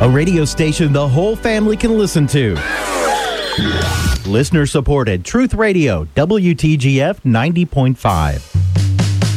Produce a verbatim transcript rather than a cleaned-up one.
A radio station the whole family can listen to. Listener supported Truth Radio, W T G F ninety point five.